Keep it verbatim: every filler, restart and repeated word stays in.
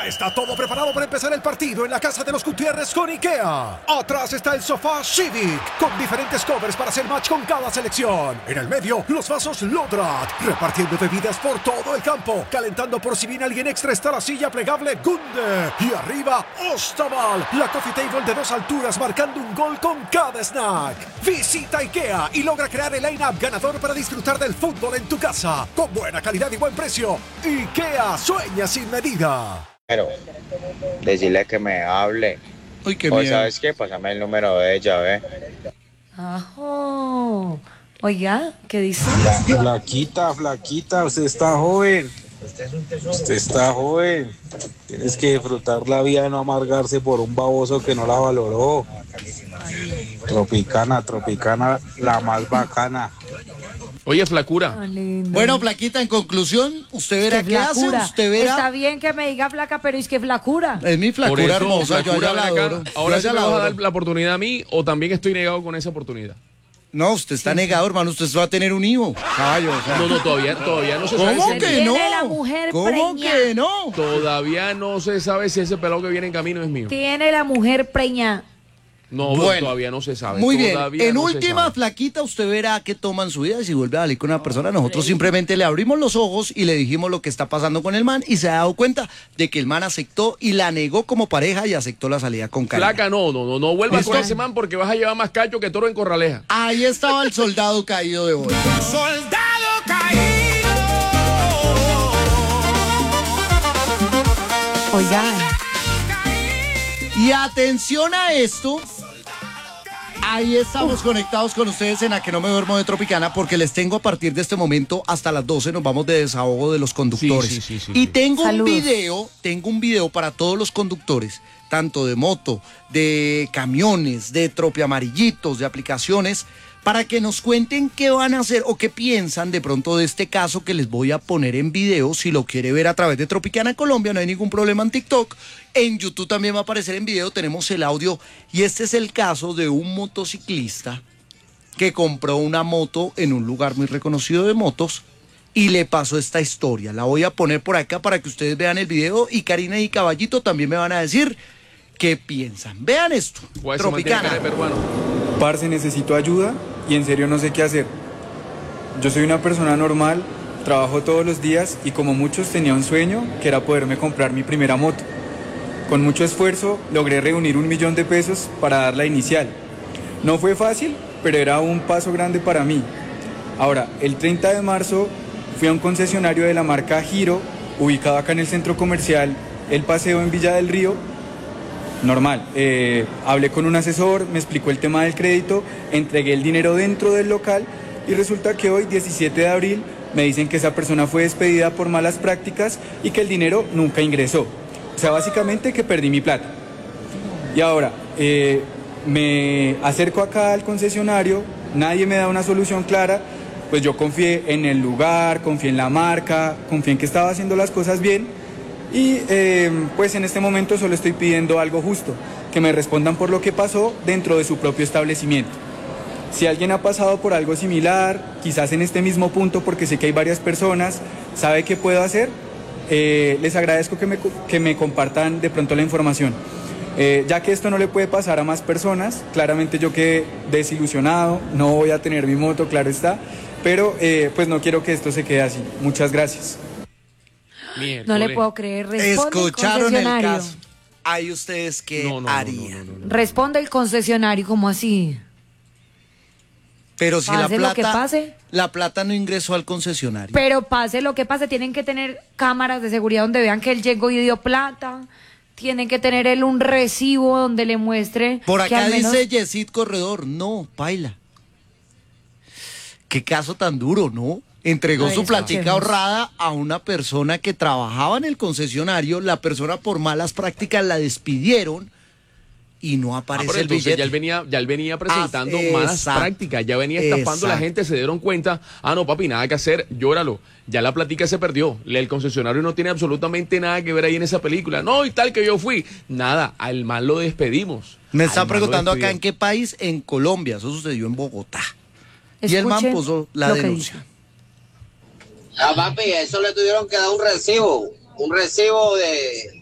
Ya está todo preparado para empezar el partido en la casa de los Gutiérrez con IKEA. Atrás está el sofá Civic, con diferentes covers para hacer match con cada selección. En el medio, los vasos Lodrat, repartiendo bebidas por todo el campo. Calentando por si viene alguien extra está la silla plegable Gunde. Y arriba, Ostaval, la coffee table de dos alturas marcando un gol con cada snack. Visita IKEA y logra crear el line-up ganador para disfrutar del fútbol en tu casa. Con buena calidad y buen precio. IKEA, sueña sin medida. Pero decirle que me hable. Uy, qué ¿O miedo. sabes qué? Pásame el número de ella, ¿ve? Ajo. Oiga, ¿qué dice? Flaquita, flaquita, usted está joven. Usted está joven. Tienes que disfrutar la vida y no amargarse por un baboso que no la valoró. Tropicana, Tropicana, la más bacana. Oye, flacura. Ah, lindo. Bueno, Flaquita, en conclusión, usted verá Qué qué hace, flacura. usted verá. Está bien que me diga flaca, pero es que flacura. Es mi Por flacura eso, hermosa, flacura, yo allá la ven acá. adoro. Ahora Yo sí allá me la vas a adoro. dar la oportunidad a mí o también estoy negado con esa oportunidad. No, usted está negado, hermano, usted va a tener un hijo. Caballo, o sea. No, no, todavía, todavía no se sabe. ¿Cómo si- que Tiene no? la mujer ¿Cómo preñada. que no? Todavía no se sabe si ese pelado que viene en camino es mío. Tiene la mujer preñada. No, Bueno, todavía no se sabe. Muy bien, todavía en no se última, sabe. Flaquita, usted verá qué toma en su vida y si vuelve a salir con una persona, nosotros simplemente le abrimos los ojos y le dijimos lo que está pasando con el man y se ha dado cuenta de que el man aceptó y la negó como pareja y aceptó la salida con Karina. Flaca, no, no, no, no vuelvas ¿Listo? con ese man porque vas a llevar más cacho que toro en Corraleja. Ahí estaba el soldado caído de hoy. Soldado caído. Oigan, Y atención a esto. Ahí estamos conectados con ustedes en A Que No Me Duermo de Tropicana porque les tengo a partir de este momento hasta las doce nos vamos de desahogo de los conductores. Sí, sí, sí, sí, y sí. tengo Saludos. un video, tengo un video para todos los conductores, tanto de moto, de camiones, de tropiamarillitos, de aplicaciones, para que nos cuenten qué van a hacer o qué piensan de pronto de este caso que les voy a poner en video. Si lo quiere ver a través de Tropicana Colombia, no hay ningún problema en TikTok. En YouTube también va a aparecer en video, tenemos el audio. Y este es el caso de un motociclista que compró una moto en un lugar muy reconocido de motos y le pasó esta historia. La voy a poner por acá para que ustedes vean el video y Karina y Caballito también me van a decir qué piensan. Vean esto, Pues se mantiene cara Tropicana. de peruano. Parce, necesito ayuda y en serio no sé qué hacer. Yo soy una persona normal, trabajo todos los días y como muchos tenía un sueño que era poderme comprar mi primera moto. Con mucho esfuerzo logré reunir un millón de pesos para dar la inicial. No fue fácil, pero era un paso grande para mí. Ahora, el treinta de marzo fui a un concesionario de la marca Giro, ubicado acá en el centro comercial El Paseo en Villa del Río. Normal, eh, hablé con un asesor, me explicó el tema del crédito, entregué el dinero dentro del local y resulta que hoy, diecisiete de abril, me dicen que esa persona fue despedida por malas prácticas y que el dinero nunca ingresó. O sea, básicamente que perdí mi plata. Y ahora, eh, me acerco acá al concesionario, nadie me da una solución clara, pues yo confié en el lugar, confié en la marca, confié en que estaba haciendo las cosas bien. Y eh, pues en este momento solo estoy pidiendo algo justo, que me respondan por lo que pasó dentro de su propio establecimiento. Si alguien ha pasado por algo similar, quizás en este mismo punto, porque sé que hay varias personas, sabe qué puedo hacer, eh, les agradezco que me, que me compartan de pronto la información. Eh, ya que esto no le puede pasar a más personas, claramente yo quedé desilusionado, no voy a tener mi moto, claro está, pero eh, pues no quiero que esto se quede así. Muchas gracias. Miércoles. no le puedo creer. Responde el Escucharon el concesionario. caso. ¿Hay ustedes qué No, no, no, harían? no, no, no, no. Responde el concesionario, ¿cómo así? Pero si la Pase lo que plata, pase. la plata no ingresó al concesionario. Pero pase lo que pase, tienen que tener cámaras de seguridad donde vean que él llegó y dio plata. Tienen que tener él un recibo donde le muestre. Por que acá al menos- dice Yesid Corredor, no, paila. Qué caso tan duro, ¿no? Entregó Ay, su platica escuchemos. ahorrada a una persona que trabajaba en el concesionario, la persona por malas prácticas la despidieron y no Ah, aparece pero el entonces billete. ya él venía, ya él venía presentando Ah, malas exacto, prácticas, ya venía estafando a la exacto. gente, se dieron cuenta, ah no papi, nada que hacer, llóralo, ya la platica se perdió, el concesionario no tiene absolutamente nada que ver ahí en esa película, no y tal que yo fui, nada, al mal lo despedimos. Me Al está man lo preguntando acá despidieron. en qué país, en Colombia, eso sucedió en Bogotá. Y el man Escuchen puso la lo que denuncia. dice. Ah, papi, eso le tuvieron que dar un recibo, un recibo de,